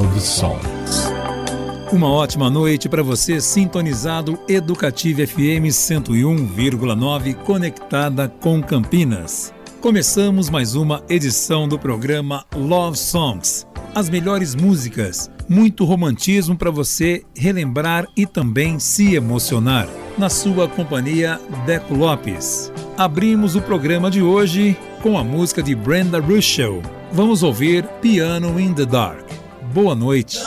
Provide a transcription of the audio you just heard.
Love Songs. Uma ótima noite para você sintonizado Educativa FM 101,9 conectada com Campinas. Começamos mais uma edição do programa Love Songs. As melhores músicas, muito romantismo para você relembrar e também se emocionar. Na sua companhia, Deco Lopes. Abrimos o programa de hoje com a música de Brenda Russell. Vamos ouvir Piano in the Dark. Boa noite.